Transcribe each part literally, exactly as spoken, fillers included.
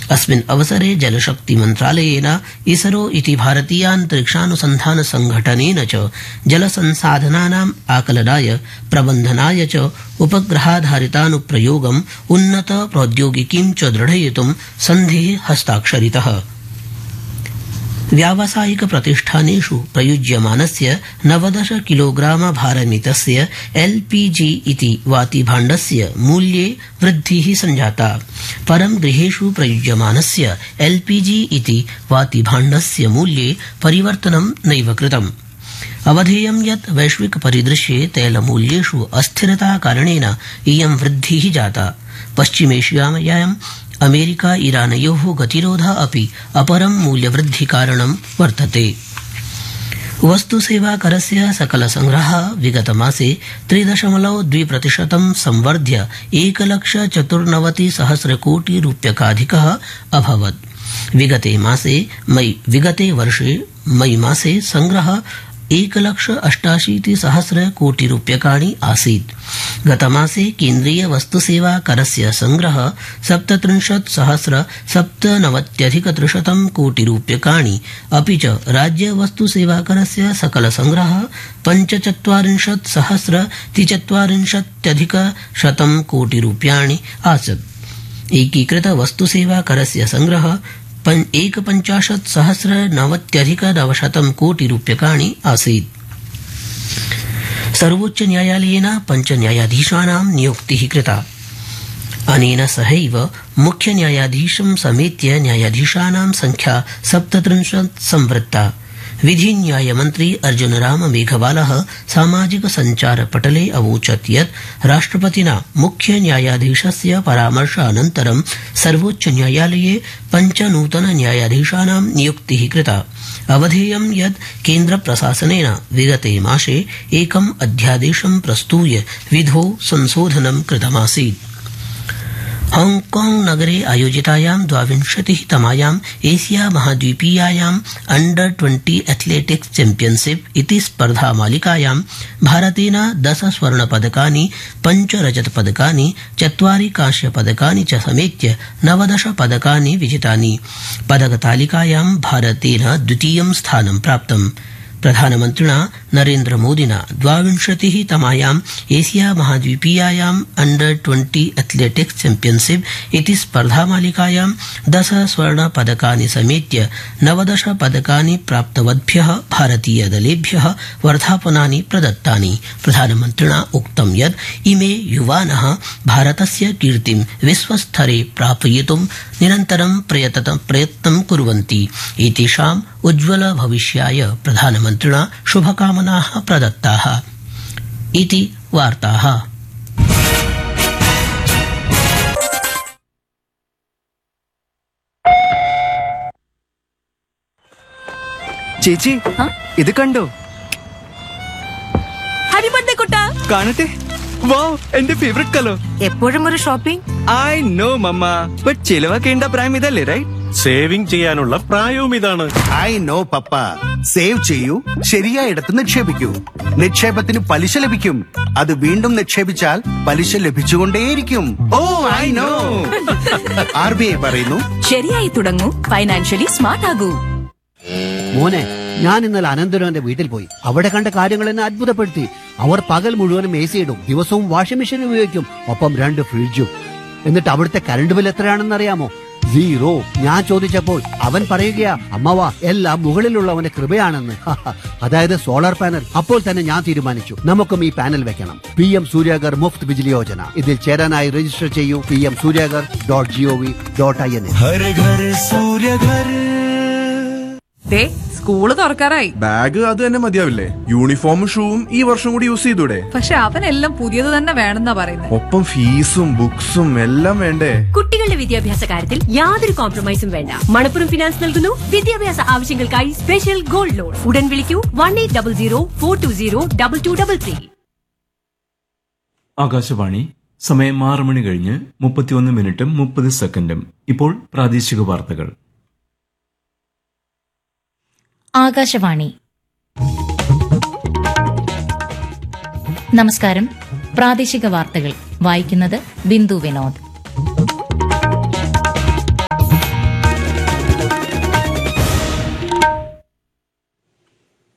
अस्मिन् अवसरे जलशक्ति मन्त्रालयेन इसरो इति भारतीयान्तरिक्षानुसन्धान संघटनेन च जलसंसाधनानाम् आकलनाय प्रबन्धनाय च उपग्रहाधारितानुप्रयोगम् उन्नत प्रौद्योगिकीं च दृढयितुं सन्धिः हस्ताक्षरितः। व्यावसायिक प्रतिष्ठानेषु प्रयुज्यमानस्य नवदश किलोग्राम भारमितस्य एलपीजी इति वातिभाण्डस्य मूल्ये वृद्धिः सञ्जाता। परं गृहेषु प्रयुज्यमानस्य एलपीजी इति वातिभाण्डस्य मूल्ये परिवर्तनं नैव कृतम्। अवधेयं यत् वैश्विक परिदृश्ये तैलमूल्येषु अस्थिरता कारणेन इयं वृद्धिः जाता। पश्चिमेशियायाम् अमेरिका ईरानयोः गतिरोधः अपि अपरं मूल्यवृद्धिकारणं वर्तते। वस्तुसेवाकरस्य सकलसंग्रहः विगतमासे त्रिदशमलव द्वि प्रतिशतं संवर्ध्य एकलक्ष चतुर्नवति सहस्रकोटि रूप्यकाधिकः अभवत्। विगते मासे मई विगते वर्षे मई मासे संग्रहः एकलक्ष अष्टाशीति सहस्र कोटि रूप्यकाणि आसीत्। गतमासे केन्द्रीय वस्तुसेवा करस्य संग्रहः सप्तत्रिंशत् सहस्र सप्तनवत्यधिक त्रिशतं कोटि रूप्यकाणि अपि च राज्य वस्तुसेवा करस्य सकल संग्रहः पञ्चचत्वारिंशत् सहस्र त्रिचत्वारिंशत्यधिक शतं कोटि रूप्याणि आसीत्। एकीकृत वस्तुसेवा करस्य संग्रहः एकपञ्चाशत् सहस्र नवत्यधिक नवशतं कोटि रूप्यकाणि आसीत्। सर्वोच्च न्यायालयेन पञ्च न्यायाधीशानां नियुक्तिः कृता। अनेन सहैव मुख्य न्यायाधीशं समेत्य न्यायाधीशानां संख्या सप्तत्रिंशत् संवृत्ता। विधि न्यायमन्त्री अर्जुनराम मेघवालः सामाजिक संचार पटले अवोचत् यत् राष्ट्रपतिना मुख्य न्यायाधीशस्य परामर्शानन्तरं सर्वोच्च न्यायालये पञ्च नूतन न्यायाधीशानां नियुक्तिः कृता। अवधेयं यत् केन्द्रप्रशासनेन विगते मासे एकम् अध्यादेशं प्रस्तूय विधौ संशोधनं कृतमासीत्। हांगकांग नगरे आयोजितायां द्वाविंशतितमायां Asia महाद्वीपीयायां under twenty athletics championship इति स्पर्धा मालिकायां भारतेन दश स्वर्णपदकानि पञ्च रजतपदकानि चत्वारि कांस्यपदकानि च समेत्य नवदश पदकानि विजितानि। पदकतालिकायां भारतेन द्वितीयं स्थानं प्राप्तम्। प्रधानमन्त्रिणा नरेन्द्र मोदिना द्वाविंशतितमायां Asia महाद्वीपीयायां under twenty athletics championship इति स्पर्धामालिकायां दश स्वर्णपदकानि समेत्य नवदश पदकानि प्राप्तवद्भ्यः भारतीयदलेभ्यः वर्धापनानि प्रदत्तानि। प्रधानमन्त्रिणा उक्तं यत् इमे युवानः भारतस्य कीर्तिं विश्वस्तरे प्रापयितुं निरन्तरं प्रयत्नं कुर्वन्ति। एतेषाम् उज्ज्वल भविष्याय प्रधानमन्त्रिणा शुभकामनाः प्रदत्ताः इति वार्ताः। ചേച്ചി ഇത് കണ്ടോ? ഹാപ്പി ബർത്ത്ഡേ കുട്ടാ. കാണട്ടെ. വാവ്, എന്റെ ഫേവറേറ്റ് കളർ. എപ്പോഴും ഒരു shopping. I know mama, but ചിലവാക്കേണ്ട പ്രായം ഇതല്ലേ, റൈറ്റ്? സേവിംഗ് ചെയ്യാനുള്ള പ്രായവും ഇതാണ്. I know papa. സേവ് ചെയ്യൂ, ശരിയായിടത്ത് നിക്ഷേപിക്കൂ. നിക്ഷേപത്തിന് പലിശ ലഭിക്കും. അത് വീണ്ടും നിക്ഷേപിച്ചാൽ പലിശ ലഭിച്ചുകൊണ്ടേയിരിക്കും. ഓ I know. R B I പറയുന്നു, ശരിയായി തുടങ്ങൂ, ഫൈനാൻഷ്യലി സ്മാർട്ട് ആകൂ. മോനെ, ഞാൻ ഇന്നലെ അനന്തരവന്റെ വീട്ടിൽ പോയി. അവിടെ കണ്ട കാര്യങ്ങൾ എന്നെ അത്ഭുതപ്പെടുത്തി. അവർ പകൽ മുഴുവനും എ സി ഇടും, ദിവസവും വാഷിംഗ് മെഷീൻ ഉപയോഗിക്കും, ഒപ്പം രണ്ട് ഫ്രിഡ്ജും. എന്നിട്ട് അവിടുത്തെ കറണ്ട് ബിൽ എത്രയാണെന്ന് അറിയാമോ? സീറോ. ഞാൻ ചോദിച്ചപ്പോൾ അവൻ പറയുകയാ, അമ്മവാ എല്ലാം മുകളിലുള്ളവന്റെ കൃപയാണെന്ന്. അതായത് സോളാർ പാനൽ. അപ്പോൾ തന്നെ ഞാൻ തീരുമാനിച്ചു, നമുക്കും ഈ പാനൽ വെക്കണം. P M Suryaghar Muft Bijli Yojana. ഇതിൽ ചേരാനായി രജിസ്റ്റർ ചെയ്യൂ. P M Suryaghar dot G O V dot I N. School തുറക്കാറായി. Bag അത് തന്നെ മതിയാവില്ലേ? യൂണിഫോമും ഷൂവും ഈ വർഷം കൂടി യൂസ് ചെയ്തൂടെ? പക്ഷെ അവനെല്ലാം പുതിയത് തന്നെ വേണമെന്നാ പറയുന്നത്. ഒപ്പം ഫീസും ബുക്സും എല്ലാം വേണ്ടേ? കുട്ടികളുടെ വിദ്യാഭ്യാസ കാര്യത്തിൽ യാതൊരു കോംപ്രമൈസും വേണ്ട. മണപ്പുറം ഫിനാൻസ് നൽകുന്നു വിദ്യാഭ്യാസ ആവശ്യങ്ങൾക്കായി സ്പെഷ്യൽ ഗോൾഡ് ലോൺ. ഉടൻ വിളിക്കൂ one eight double zero four to zero double two double three. Akashvani. സമയം ആറ് മണി കഴിഞ്ഞ് മുപ്പത്തിയൊന്ന് മിനിറ്റും മുപ്പത് സെക്കൻഡും. ഇപ്പോൾ പ്രാദേശിക വാർത്തകൾ. ആകാശവാണി. നമസ്കാരം. പ്രാദേശിക വാർത്തകൾ വായിക്കുന്നത് ബിന്ദു വിനോദ്.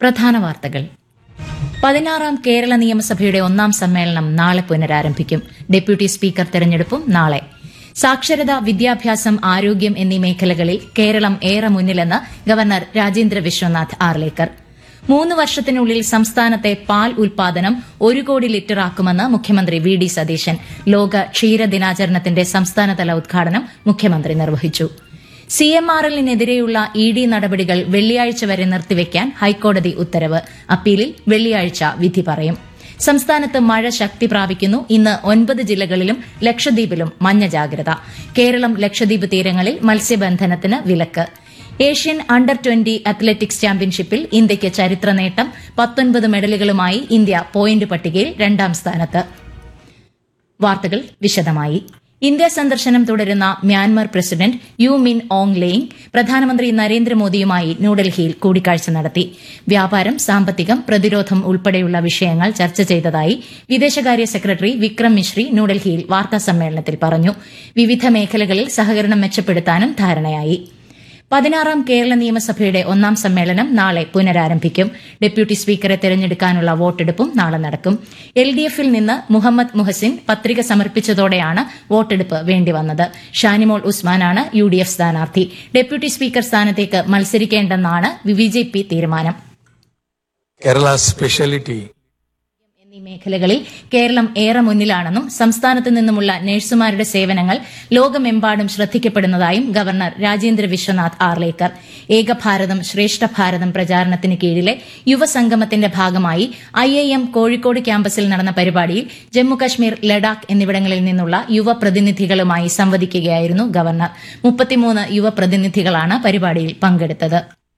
പ്രധാന വാർത്തകൾ. പതിനാറാം കേരള നിയമസഭയുടെ ഒന്നാം സമ്മേളനം നാളെ പുനരാരംഭിക്കും. ഡെപ്യൂട്ടി സ്പീക്കർ തെരഞ്ഞെടുപ്പും നാളെ. സാക്ഷരത, വിദ്യാഭ്യാസം, ആരോഗ്യം എന്നീ മേഖലകളിൽ കേരളം ഏറെ മുന്നിലെന്ന് ഗവർണർ രാജേന്ദ്ര വിശ്വനാഥ് ആർലേക്കർ. മൂന്ന് വർഷത്തിനുള്ളിൽ സംസ്ഥാനത്തെ പാൽ ഉൽപാദനം ഒരു കോടി ലിറ്ററാക്കുമെന്ന് മുഖ്യമന്ത്രി വി ഡി സതീശൻ. ലോക ക്ഷീര ദിനാചരണത്തിന്റെ സംസ്ഥാനതല ഉദ്ഘാടനം മുഖ്യമന്ത്രി നിർവഹിച്ചു. C M R എല്ലിനെതിരെയുള്ള E D നടപടികൾ വെള്ളിയാഴ്ച വരെ നിർത്തിവെക്കാൻ ഹൈക്കോടതി ഉത്തരവ്. അപ്പീലിൽ വെള്ളിയാഴ്ച വിധി പറയും. സംസ്ഥാനത്ത് മഴ ശക്തി പ്രാപിക്കുന്നു. ഇന്ന് ഒൻപത് ജില്ലകളിലും ലക്ഷദ്വീപിലും മഞ്ഞ ജാഗ്രത. കേരളം ലക്ഷദ്വീപ് തീരങ്ങളിൽ മത്സ്യബന്ധനത്തിന് വിലക്ക്. ഏഷ്യൻ അണ്ടർ ട്വന്റി അത്ലറ്റിക്സ് ചാമ്പ്യൻഷിപ്പിൽ ഇന്ത്യയ്ക്ക് ചരിത്ര നേട്ടം. പത്തൊൻപത് മെഡലുകളുമായി ഇന്ത്യ പോയിന്റ് പട്ടികയിൽ രണ്ടാം സ്ഥാനത്ത്. വാർത്തകൾ വിശദമായി. ഇന്ത്യ സന്ദർശനം തുടരുന്ന മ്യാൻമർ പ്രസിഡന്റ് യു മിൻ ഓങ് ലെയിങ് പ്രധാനമന്ത്രി നരേന്ദ്രമോദിയുമായി ന്യൂഡൽഹിയിൽ കൂടിക്കാഴ്ച നടത്തി. വ്യാപാരം, സാമ്പത്തികം, പ്രതിരോധം ഉൾപ്പെടെയുള്ള വിഷയങ്ങൾ ചർച്ച ചെയ്തതായി വിദേശകാര്യ സെക്രട്ടറി വിക്രം മിശ്രി ന്യൂഡൽഹിയിൽ വാർത്താസമ്മേളനത്തിൽ പറഞ്ഞു. വിവിധ മേഖലകളിൽ സഹകരണം മെച്ചപ്പെടുത്താനും ധാരണയായി. പതിനാറാം കേരള നിയമസഭയുടെ ഒന്നാം സമ്മേളനം നാളെ പുനരാരംഭിക്കും. ഡെപ്യൂട്ടി സ്പീക്കറെ തെരഞ്ഞെടുക്കാനുള്ള വോട്ടെടുപ്പും നാളെ നടക്കും. എൽ ഡി എഫിൽ നിന്ന് മുഹമ്മദ് മുഹസിൻ പത്രിക സമർപ്പിച്ചതോടെയാണ് വോട്ടെടുപ്പ് വേണ്ടിവന്നത്. ഷാനിമോൾ ഉസ്മാനാണ് യു ഡി എഫ് സ്ഥാനാർത്ഥി. ഡെപ്യൂട്ടി സ്പീക്കർ സ്ഥാനത്തേക്ക് മത്സരിക്കേണ്ടെന്നാണ് ബി ജെ പി തീരുമാനം. കേരള സ്പെഷ്യാലിറ്റി എന്നീ മേഖലകളിൽ കേരളം ഏറെ മുന്നിലാണെന്നും സംസ്ഥാനത്ത് നിന്നുമുള്ള നഴ്സുമാരുടെ സേവനങ്ങൾ ലോകമെമ്പാടും ശ്രദ്ധിക്കപ്പെടുന്നതായും ഗവർണർ രാജേന്ദ്ര വിശ്വനാഥ് ആർലേക്കർ. ഏകഭാരതം ശ്രേഷ്ഠ ഭാരതം പ്രചാരണത്തിന് കീഴിലെ യുവസംഗമത്തിന്റെ ഭാഗമായി ഐ ഐ എം കോഴിക്കോട് ക്യാമ്പസിൽ നടന്ന പരിപാടിയിൽ ജമ്മുകശ്മീർ, ലഡാക്ക് എന്നിവിടങ്ങളിൽ നിന്നുള്ള യുവ പ്രതിനിധികളുമായി സംവദിക്കുകയായിരുന്നു ഗവർണർ. മുപ്പത്തിമൂന്ന് യുവ പ്രതിനിധികളാണ് പരിപാടിയിൽ പങ്കെടുത്തത്.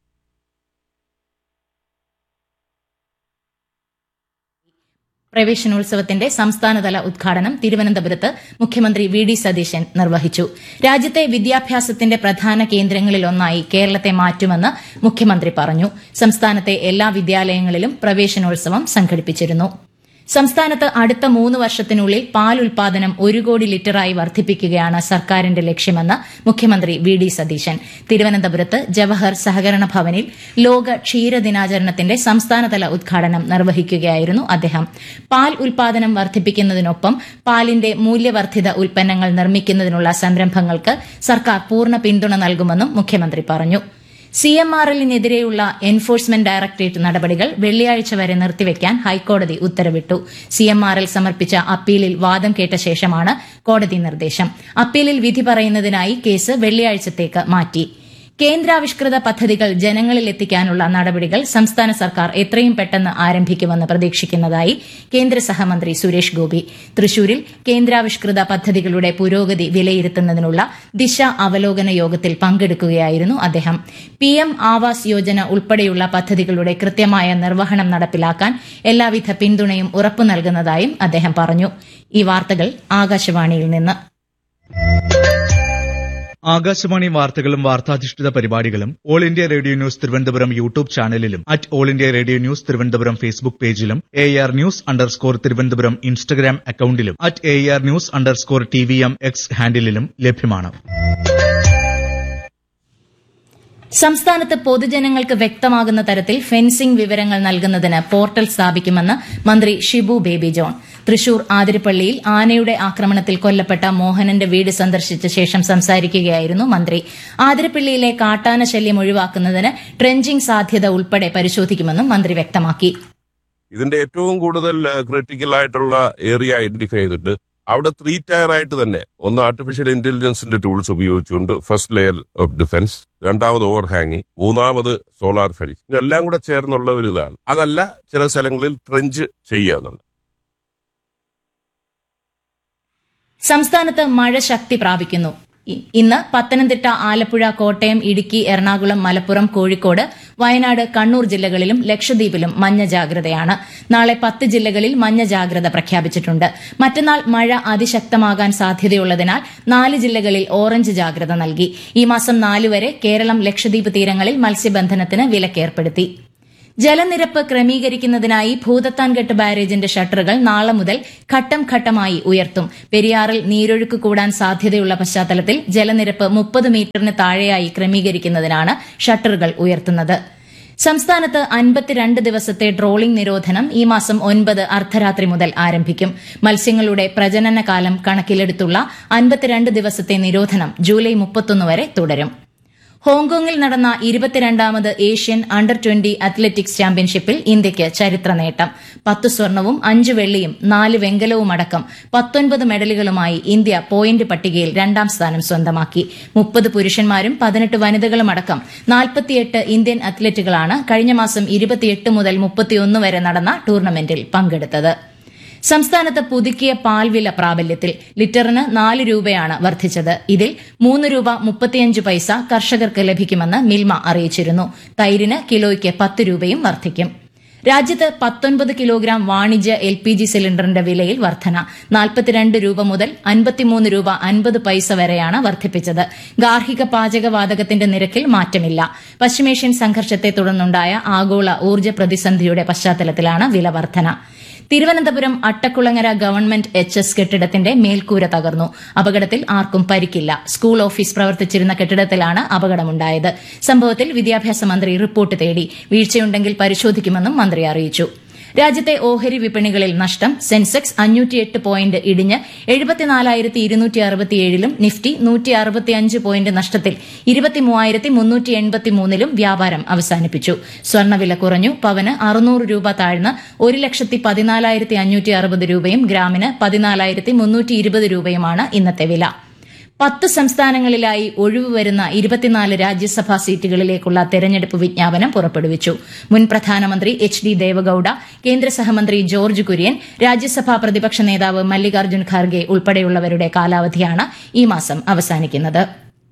പ്രവേശനോത്സവത്തിന്റെ സംസ്ഥാനതല ഉദ്ഘാടനം തിരുവനന്തപുരത്ത് മുഖ്യമന്ത്രി വി ഡി സതീശൻ നിർവഹിച്ചു. രാജ്യത്തെ വിദ്യാഭ്യാസത്തിന്റെ പ്രധാന കേന്ദ്രങ്ങളിലൊന്നായി കേരളത്തെ മാറ്റുമെന്ന് മുഖ്യമന്ത്രി പറഞ്ഞു. സംസ്ഥാനത്തെ എല്ലാ വിദ്യാലയങ്ങളിലും പ്രവേശനോത്സവം സംഘടിപ്പിച്ചിരുന്നു. സംസ്ഥാനത്ത് അടുത്ത മൂന്ന് വർഷത്തിനുള്ളിൽ പാൽ ഉൽപാദനം ഒരു കോടി ലിറ്ററായി വർദ്ധിപ്പിക്കുകയാണ് സർക്കാരിന്റെ ലക്ഷ്യമെന്ന് മുഖ്യമന്ത്രി വി ഡി സതീശൻ. തിരുവനന്തപുരത്ത് ജവഹർ സഹകരണ ഭവനിൽ ലോക ക്ഷീര ദിനാചരണത്തിന്റെ സംസ്ഥാനതല ഉദ്ഘാടനം നിർവഹിക്കുകയായിരുന്നു അദ്ദേഹം. പാൽ ഉൽപാദനം വർദ്ധിപ്പിക്കുന്നതിനൊപ്പം പാലിന്റെ മൂല്യവർദ്ധിത ഉൽപ്പന്നങ്ങൾ നിർമ്മിക്കുന്നതിനുള്ള സംരംഭങ്ങൾക്ക് സർക്കാർ പൂർണ്ണ പിന്തുണ നൽകുമെന്നും മുഖ്യമന്ത്രി പറഞ്ഞു. C M R എല്ലിനെതിരെയുള്ള enforcement directorate നടപടികൾ വെള്ളിയാഴ്ച വരെ നിർത്തിവെക്കാൻ ഹൈക്കോടതി ഉത്തരവിട്ടു. സി എം ആർ എൽ സമർപ്പിച്ച അപ്പീലിൽ വാദം കേട്ട ശേഷമാണ് കോടതി നിർദ്ദേശം. അപ്പീലിൽ വിധി പറയുന്നതിനായി കേസ് വെള്ളിയാഴ്ചത്തേക്ക് മാറ്റി. കേന്ദ്രാവിഷ്കൃത പദ്ധതികൾ ജനങ്ങളിൽ എത്തിക്കാനുള്ള നടപടികൾ സംസ്ഥാന സർക്കാർ എത്രയും പെട്ടെന്ന് ആരംഭിക്കുമെന്ന് പ്രതീക്ഷിക്കുന്നതായി കേന്ദ്ര സഹമന്ത്രി സുരേഷ് ഗോപി. തൃശൂരിൽ കേന്ദ്രാവിഷ്കൃത പദ്ധതികളുടെ പുരോഗതി വിലയിരുത്തുന്നതിനുള്ള ദിശ അവലോകന യോഗത്തിൽ പങ്കെടുക്കുകയായിരുന്നു അദ്ദേഹം. പി എം ആവാസ് യോജന ഉൾപ്പെടെയുള്ള പദ്ധതികളുടെ കൃത്യമായ നിർവഹണം നടപ്പിലാക്കാൻ എല്ലാവിധ പിന്തുണയും ഉറപ്പു നൽകുന്നതായും അദ്ദേഹം പറഞ്ഞു. ഈ വാർത്തകൾ ആകാശവാണിയിൽ നിന്ന്. ആകാശവാണി വാർത്തകളും വാർത്താധിഷ്ഠിത പരിപാടികളും all India radio news Thiruvananthapuram YouTube ചാനലിലും at all India radio news Thiruvananthapuram Facebook പേജിലും A R news underscore Thiruvananthapuram Instagram അക്കൌണ്ടിലും at A R news underscore T V M X ഹാൻഡിലും ലഭ്യമാണ്. സംസ്ഥാനത്ത് പൊതുജനങ്ങൾക്ക് വ്യക്തമാകുന്ന തരത്തിൽ ഫെൻസിംഗ് വിവരങ്ങൾ നൽകുന്നതിന് പോർട്ടൽ സ്ഥാപിക്കുമെന്ന് മന്ത്രി ഷിബു ബേബി ജോൺ. തൃശൂർ ആതിരപ്പള്ളിയിൽ ആനയുടെ ആക്രമണത്തിൽ കൊല്ലപ്പെട്ട മോഹനന്റെ വീട് സന്ദർശിച്ച ശേഷം സംസാരിക്കുകയായിരുന്നു മന്ത്രി. ആതിരപ്പള്ളിയിലെ കാട്ടാന ശല്യം ഒഴിവാക്കുന്നതിന് ട്രെഞ്ചിംഗ് സാധ്യത ഉൾപ്പെടെ പരിശോധിക്കുമെന്നും മന്ത്രി വ്യക്തമാക്കി. ഇതിന്റെ ഏറ്റവും കൂടുതൽ ക്രിട്ടിക്കൽ ആയിട്ടുള്ള ഏരിയ ഐഡന്റിഫൈ ചെയ്തിട്ട് അവിടെ ത്രീ ടയർ ആയിട്ട് തന്നെ ഒന്ന് ആർട്ടിഫിഷ്യൽ ഇന്റലിജൻസിന്റെ ടൂൾസ് ഉപയോഗിച്ചുകൊണ്ട് ഫസ്റ്റ് ലെയർ ഓഫ് ഡിഫൻസ്, രണ്ടാമത് ഓവർ ഹാങ്ങിങ്, മൂന്നാമത് സോളാർ ഫെൻസ്, ഇതെല്ലാം കൂടെ ചേർന്നുള്ള ഒരു ഇതാണ്. അതല്ല ചില സ്ഥലങ്ങളിൽ ട്രെഞ്ച് ചെയ്യാന്നുണ്ട്. സംസ്ഥാനത്ത് മഴ ശക്തി പ്രാപിക്കുന്നു. ഇന്ന് പത്തനംതിട്ട, ആലപ്പുഴ, കോട്ടയം, ഇടുക്കി, എറണാകുളം, മലപ്പുറം, കോഴിക്കോട്, വയനാട്, കണ്ണൂർ ജില്ലകളിലും ലക്ഷദ്വീപിലും മഞ്ഞ ജാഗ്രതയാണ്. നാളെ പത്ത് ജില്ലകളിൽ മഞ്ഞ ജാഗ്രത പ്രഖ്യാപിച്ചിട്ടുണ്ട്. മറ്റന്നാൾ മഴ അതിശക്തമാകാൻ സാധ്യതയുള്ളതിനാൽ നാല് ജില്ലകളിൽ ഓറഞ്ച് ജാഗ്രത നൽകി. ഈ മാസം നാല് വരെ കേരളം ലക്ഷദ്വീപ് തീരങ്ങളിൽ മത്സ്യബന്ധനത്തിന് വിലക്കേർപ്പെടുത്തി. ജലനിരപ്പ് ക്രമീകരിക്കുന്നതിനായി ഭൂതത്താൻകെട്ട് ബാരേജിന്റെ ഷട്ടറുകൾ നാളെ മുതൽ ഘട്ടം ഘട്ടമായി ഉയർത്തും. പെരിയാറിൽ നീരൊഴുക്ക് കൂടാൻ സാധ്യതയുള്ള പശ്ചാത്തലത്തിൽ ജലനിരപ്പ് മുപ്പത് മീറ്ററിന് താഴെയായി ക്രമീകരിക്കുന്നതിനാണ് ഷട്ടറുകൾ ഉയർത്തുന്നത്. സംസ്ഥാനത്ത് അൻപത്തിരണ്ട് ദിവസത്തെ ട്രോളിംഗ് നിരോധനം ഈ മാസം ഒൻപത് അർദ്ധരാത്രി മുതൽ ആരംഭിക്കും. മത്സ്യങ്ങളുടെ പ്രജനനകാലം കണക്കിലെടുത്തുള്ള അൻപത്തിരണ്ട് ദിവസത്തെ നിരോധനം ജൂലൈ മുപ്പത്തൊന്ന് വരെ തുടരും. ഹോങ്കോങ്ങിൽ നടന്ന ഇരുപത്തിരണ്ടാമത് ഏഷ്യൻ അണ്ടർ ട്വന്റി അത്ലറ്റിക്സ് ചാമ്പ്യൻഷിപ്പിൽ ഇന്ത്യയ്ക്ക് ചരിത്ര നേട്ടം. പത്ത് സ്വർണവും അഞ്ച് വെള്ളിയും നാല് വെങ്കലവുമടക്കം പത്തൊൻപത് മെഡലുകളുമായി ഇന്ത്യ പോയിന്റ് പട്ടികയിൽ രണ്ടാം സ്ഥാനം സ്വന്തമാക്കി. മുപ്പത് പുരുഷന്മാരും പതിനെട്ട് വനിതകളുമടക്കം നാൽപ്പത്തിയെട്ട് ഇന്ത്യൻ അത്ലറ്റുകളാണ് കഴിഞ്ഞ മാസം ഇരുപത്തിയെട്ട് മുതൽ മുപ്പത്തിയൊന്ന് വരെ നടന്ന ടൂർണമെന്റിൽ പങ്കെടുത്തത്. സംസ്ഥാനത്ത് പുതുക്കിയ പാൽവില പ്രാബല്യത്തിൽ. ലിറ്ററിന് നാല് രൂപയാണ് വർദ്ധിച്ചത്. ഇതിൽ മൂന്ന് രൂപ മുപ്പത്തിയഞ്ച് പൈസ കർഷകർക്ക് ലഭിക്കുമെന്ന് മിൽമ അറിയിച്ചിരുന്നു. തൈരിന് കിലോയ്ക്ക് പത്ത് രൂപയും വർദ്ധിക്കും. രാജ്യത്ത് പത്തൊൻപത് കിലോഗ്രാം വാണിജ്യ എൽ പി ജി സിലിണ്ടറിന്റെ വിലയിൽ വർധന. നാൽപ്പത്തിരണ്ട് രൂപ മുതൽ അൻപത്തിമൂന്ന് രൂപ അൻപത് പൈസ വരെയാണ് വർദ്ധിപ്പിച്ചത്. ഗാർഹിക പാചകവാതകത്തിന്റെ നിരക്കിൽ മാറ്റമില്ല. പശ്ചിമേഷ്യൻ സംഘർഷത്തെ തുടർന്നുണ്ടായ ആഗോള ഊർജ്ജ പ്രതിസന്ധിയുടെ പശ്ചാത്തലത്തിലാണ് വില വർധന. Thiruvananthapuram Attakulangara government H S കെട്ടിടത്തിന്റെ മേൽക്കൂര തകർന്നു. അപകടത്തിൽ ആർക്കും പരിക്കില്ല. സ്കൂൾ ഓഫീസ് പ്രവർത്തിച്ചിരുന്ന കെട്ടിടത്തിലാണ് അപകടമുണ്ടായത്. സംഭവത്തിൽ വിദ്യാഭ്യാസ മന്ത്രി റിപ്പോർട്ട് തേടി. വീഴ്ചയുണ്ടെങ്കിൽ പരിശോധിക്കുമെന്നും മന്ത്രി അറിയിച്ചു. രാജ്യത്തെ ഓഹരി വിപണികളിൽ നഷ്ടം. സെൻസെക്സ് അഞ്ഞൂറ്റിയെട്ട് പോയിന്റ് ഇടിഞ്ഞ് എഴുപത്തിനാലായിരത്തി ഇരുന്നൂറ്റി അറുപത്തിയേഴിലും നിഫ്റ്റി നൂറ്റി അറുപത്തിയഞ്ച് പോയിന്റ് നഷ്ടത്തിൽ ഇരുപത്തിമൂവായിരത്തി മുന്നൂറ്റി എൺപത്തിമൂന്നിലും വ്യാപാരം അവസാനിപ്പിച്ചു. സ്വർണ്ണവില കുറഞ്ഞു. പവന് അറുന്നൂറ് രൂപ താഴ്ന്ന് ഒരു ലക്ഷത്തി പതിനാലായിരത്തി അഞ്ഞൂറ്റി അറുപത് രൂപയും ഗ്രാമിന് പതിനാലായിരത്തി മുന്നൂറ്റി ഇരുപത് രൂപയുമാണ് ഇന്നത്തെ വില. പത്ത് സംസ്ഥാനങ്ങളിലായി ഒഴിവ് വരുന്ന ഇരുപത്തിനാല് രാജ്യസഭാ സീറ്റുകളിലേക്കുള്ള തെരഞ്ഞെടുപ്പ് വിജ്ഞാപനം പുറപ്പെടുവിച്ചു. മുൻ പ്രധാനമന്ത്രി എച്ച് ഡി ദേവഗൌഡ, കേന്ദ്ര സഹമന്ത്രി ജോർജ് കുര്യൻ, രാജ്യസഭാ പ്രതിപക്ഷ നേതാവ് മല്ലികാർജ്ജുൻ ഖാർഗെ ഉൾപ്പെടെയുള്ളവരുടെ കാലാവധിയാണ് ഈ മാസം അവസാനിക്കുന്നത്.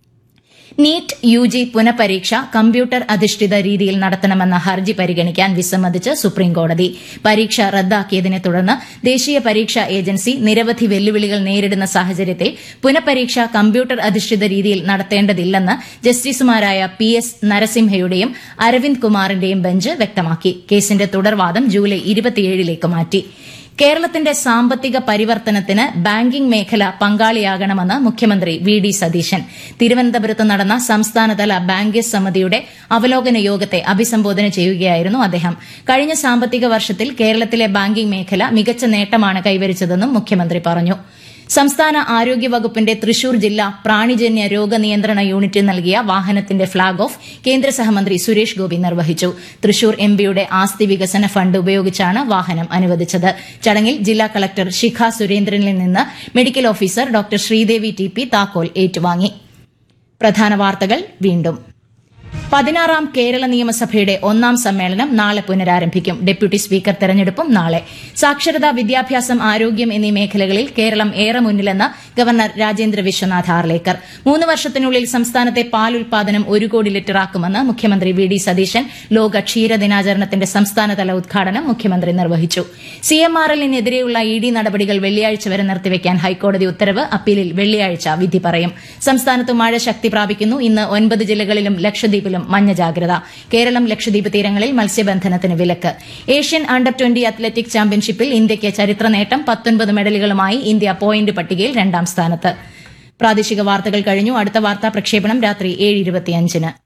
നീറ്റ് യു ജി പുനഃപരീക്ഷ കമ്പ്യൂട്ടർ അധിഷ്ഠിത രീതിയിൽ നടത്തണമെന്ന ഹർജി പരിഗണിക്കാൻ വിസമ്മതിച്ച് സുപ്രീംകോടതി. പരീക്ഷ റദ്ദാക്കിയതിനെ തുടർന്ന് ദേശീയ പരീക്ഷാ ഏജൻസി നിരവധി വെല്ലുവിളികൾ നേരിടുന്ന സാഹചര്യത്തിൽ പുനഃപരീക്ഷ കമ്പ്യൂട്ടർ അധിഷ്ഠിത രീതിയിൽ നടത്തേണ്ടതില്ലെന്ന് ജസ്റ്റിസുമാരായ പി എസ് നരസിംഹയുടെയും അരവിന്ദ് കുമാറിന്റെയും ബെഞ്ച് വ്യക്തമാക്കി. കേസിന്റെ തുടർവാദം ജൂലൈ ഇരുപത്തിയേഴിലേക്ക് മാറ്റി. കേരളത്തിന്റെ സാമ്പത്തിക പരിവർത്തനത്തിന് ബാങ്കിംഗ് മേഖല പങ്കാളിയാകണമെന്ന് മുഖ്യമന്ത്രി വി ഡി സതീശൻ. തിരുവനന്തപുരത്ത് നടന്ന സംസ്ഥാനതല ബാങ്കേഴ്സ് സമിതിയുടെ അവലോകന യോഗത്തെ അഭിസംബോധന ചെയ്യുകയായിരുന്നു അദ്ദേഹം. കഴിഞ്ഞ സാമ്പത്തിക വർഷത്തിൽ കേരളത്തിലെ ബാങ്കിംഗ് മേഖല മികച്ച നേട്ടമാണ് കൈവരിച്ചതെന്നും മുഖ്യമന്ത്രി പറഞ്ഞു. സംസ്ഥാന ആരോഗ്യവകുപ്പിന്റെ തൃശൂർ ജില്ലാ പ്രാണിജന്യ രോഗനിയന്ത്രണ യൂണിറ്റ് നൽകിയ വാഹനത്തിന്റെ ഫ്ളാഗ് ഓഫ് കേന്ദ്ര സഹമന്ത്രി സുരേഷ് ഗോപി നിർവഹിച്ചു. തൃശൂർ എംപിയുടെ ആസ്തി വികസന ഫണ്ട് ഉപയോഗിച്ചാണ് വാഹനം അനുവദിച്ചത്. ചടങ്ങിൽ ജില്ലാ കളക്ടർ ശിഖ സുരേന്ദ്രനിൽ നിന്ന് medical officer doctor Sridevi T P താക്കോൽ ഏറ്റുവാങ്ങി. പ്രധാന വാർത്തകൾ വീണ്ടും. പതിനാറാം കേരള നിയമസഭയുടെ ഒന്നാം സമ്മേളനം നാളെ പുനരാരംഭിക്കും. ഡെപ്യൂട്ടി സ്പീക്കർ തെരഞ്ഞെടുപ്പും നാളെ. സാക്ഷരത, വിദ്യാഭ്യാസം, ആരോഗ്യം എന്നീ മേഖലകളിൽ കേരളം ഏറെ മുന്നിലെന്ന് ഗവർണർ രാജേന്ദ്ര വിശ്വനാഥ് ആർലേക്കർ. മൂന്ന് വർഷത്തിനുള്ളിൽ സംസ്ഥാനത്തെ പാൽ ഉൽപാദനം ഒരു കോടി ലിറ്ററാക്കുമെന്ന് മുഖ്യമന്ത്രി വി ഡി സതീശൻ. ലോക ക്ഷീര ദിനാചരണത്തിന്റെ സംസ്ഥാനതല ഉദ്ഘാടനം മുഖ്യമന്ത്രി നിർവഹിച്ചു. C M R എല്ലിനെതിരെയുള്ള E D നടപടികൾ വെള്ളിയാഴ്ച വരെ നിർത്തിവെക്കാൻ ഹൈക്കോടതി ഉത്തരവ്. അപ്പീലിൽ വെള്ളിയാഴ്ച വിധി പറയും. സംസ്ഥാനത്ത് മഴ ശക്തി പ്രാപിക്കുന്നു. ഇന്ന് ഒൻപത് ജില്ലകളിലും ലക്ഷദ്വീപിലും മഞ്ഞ ജാഗ്രത. കേരളം ലക്ഷദ്വീപ് തീരങ്ങളിൽ മത്സ്യബന്ധനത്തിന് വിലക്ക്. ഏഷ്യൻ അണ്ടർ ട്വന്റി അത്ലറ്റിക് ചാമ്പ്യൻഷിപ്പിൽ ഇന്ത്യയ്ക്ക് ചരിത്ര നേട്ടം. പത്തൊൻപത് മെഡലുകളുമായി ഇന്ത്യ പോയിന്റ് പട്ടികയിൽ രണ്ടാം സ്ഥാനത്ത്. പ്രാദേശിക വാർത്തകൾ കഴിഞ്ഞു. അടുത്ത വാർത്താ പ്രക്ഷേപണം രാത്രി ഏഴ് ഇരുപത്തിയഞ്ചിന്.